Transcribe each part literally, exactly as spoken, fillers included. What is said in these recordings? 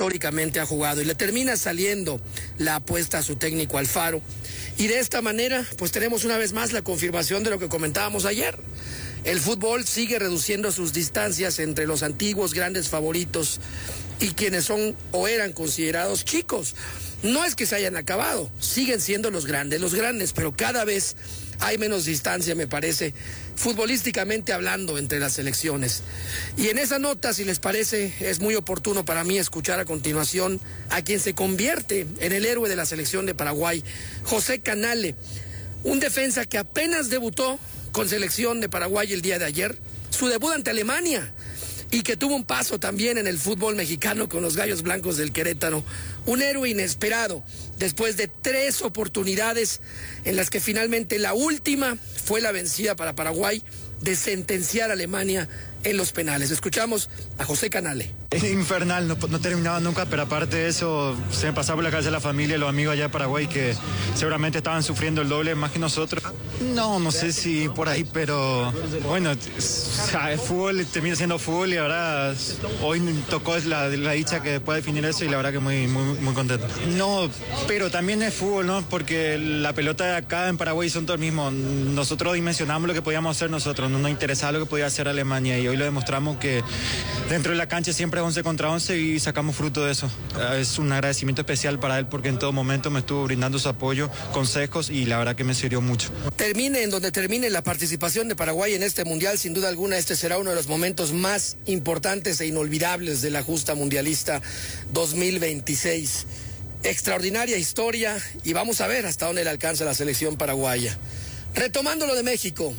históricamente ha jugado y le termina saliendo la apuesta a su técnico Alfaro. Y de esta manera, pues tenemos una vez más la confirmación de lo que comentábamos ayer. El fútbol sigue reduciendo sus distancias entre los antiguos grandes favoritos y quienes son o eran considerados chicos. No es que se hayan acabado, siguen siendo los grandes, los grandes, pero cada vez hay menos distancia, me parece, futbolísticamente hablando, entre las selecciones. Y en esa nota, si les parece, es muy oportuno para mí escuchar a continuación a quien se convierte en el héroe de la selección de Paraguay, José Canale, un defensa que apenas debutó con selección de Paraguay el día de ayer, su debut ante Alemania, y que tuvo un paso también en el fútbol mexicano con los Gallos Blancos del Querétaro. Un héroe inesperado, después de tres oportunidades en las que finalmente la última fue la vencida para Paraguay de sentenciar a Alemania en los penales. Escuchamos a José Canale. Es infernal, no, no terminaba nunca, pero aparte de eso, se me pasaba por la cabeza la familia y los amigos allá de Paraguay que seguramente estaban sufriendo el doble más que nosotros. No, no sé si por ahí, pero bueno, o sea, el fútbol termina siendo fútbol y ahora hoy tocó la, la dicha que pueda definir eso y la verdad que muy, muy, muy contento. No, pero también es fútbol, ¿no? Porque la pelota de acá en Paraguay son todos mismos. Nosotros dimensionamos lo que podíamos hacer nosotros, no nos interesaba lo que podía hacer Alemania y hoy lo demostramos que dentro de la cancha siempre es once contra once y sacamos fruto de eso. Es un agradecimiento especial para él porque en todo momento me estuvo brindando su apoyo, consejos y la verdad que me sirvió mucho. Termine en donde termine la participación de Paraguay en este mundial, sin duda alguna este será uno de los momentos más importantes e inolvidables de la justa mundialista dos mil veintiséis. Extraordinaria historia y vamos a ver hasta dónde le alcanza la selección paraguaya. Retomando lo de México,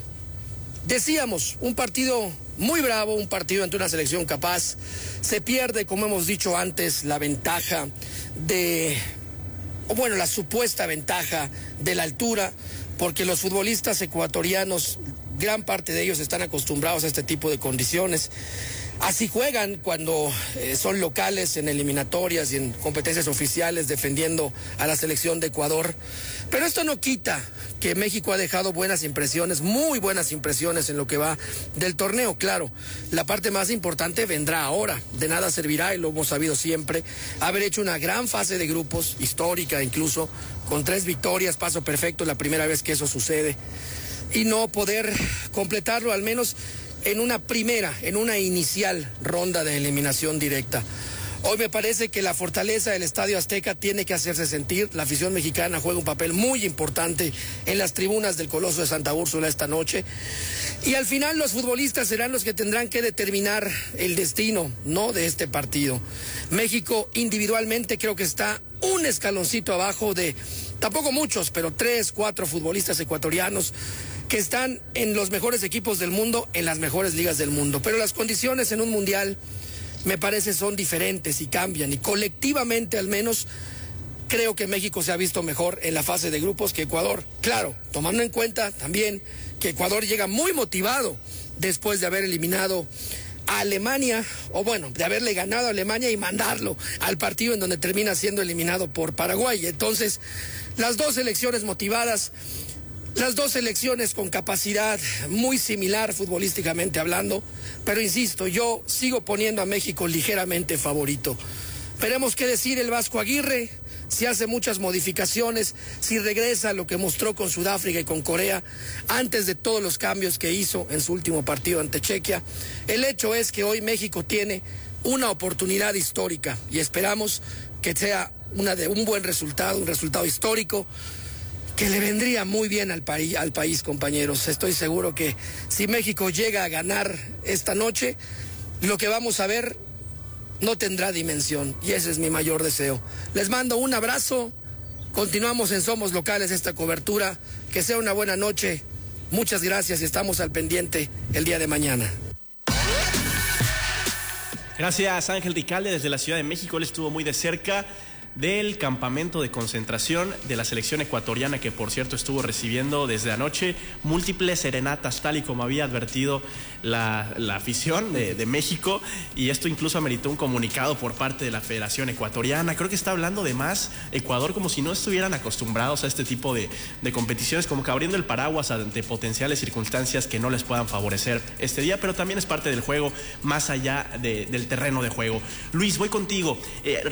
decíamos, un partido muy bravo, un partido ante una selección capaz. Se pierde, como hemos dicho antes, la ventaja de, o bueno, la supuesta ventaja de la altura, porque los futbolistas ecuatorianos, gran parte de ellos están acostumbrados a este tipo de condiciones. Así juegan cuando eh, son locales en eliminatorias y en competencias oficiales defendiendo a la selección de Ecuador. Pero esto no quita que México ha dejado buenas impresiones, muy buenas impresiones en lo que va del torneo. Claro, la parte más importante vendrá ahora. De nada servirá, y lo hemos sabido siempre, haber hecho una gran fase de grupos, histórica incluso, con tres victorias, paso perfecto, la primera vez que eso sucede, y no poder completarlo al menos en una primera, en una inicial ronda de eliminación directa. Hoy me parece que la fortaleza del Estadio Azteca tiene que hacerse sentir. La afición mexicana juega un papel muy importante en las tribunas del Coloso de Santa Úrsula esta noche. Y al final los futbolistas serán los que tendrán que determinar el destino, ¿no?, de este partido. México individualmente creo que está un escaloncito abajo de, tampoco muchos, pero tres, cuatro futbolistas ecuatorianos que están en los mejores equipos del mundo, en las mejores ligas del mundo. Pero las condiciones en un mundial, me parece, son diferentes y cambian. Y colectivamente, al menos, creo que México se ha visto mejor en la fase de grupos que Ecuador. Claro, tomando en cuenta también que Ecuador llega muy motivado después de haber eliminado a Alemania, o bueno, de haberle ganado a Alemania y mandarlo al partido en donde termina siendo eliminado por Paraguay. Entonces, las dos selecciones motivadas, las dos selecciones con capacidad muy similar futbolísticamente hablando, pero insisto, yo sigo poniendo a México ligeramente favorito. Veremos qué decir el Vasco Aguirre, si hace muchas modificaciones, si regresa a lo que mostró con Sudáfrica y con Corea antes de todos los cambios que hizo en su último partido ante Chequia. El hecho es que hoy México tiene una oportunidad histórica y esperamos que sea una de un buen resultado, un resultado histórico, que le vendría muy bien al país, al país, compañeros. Estoy seguro que si México llega a ganar esta noche, lo que vamos a ver no tendrá dimensión, y ese es mi mayor deseo. Les mando un abrazo, continuamos en Somos Locales esta cobertura, que sea una buena noche, muchas gracias y estamos al pendiente el día de mañana. Gracias, Ángel Ricalde, desde la Ciudad de México. Él estuvo muy de cerca del campamento de concentración de la selección ecuatoriana, que por cierto estuvo recibiendo desde anoche múltiples serenatas, tal y como había advertido la, la afición de, de México, y esto incluso ameritó un comunicado por parte de la Federación Ecuatoriana. Creo que está hablando de más Ecuador como si no estuvieran acostumbrados a este tipo de, de competiciones, como que abriendo el paraguas ante potenciales circunstancias que no les puedan favorecer este día, pero también es parte del juego más allá de, del terreno de juego. Luis, voy contigo. Eh,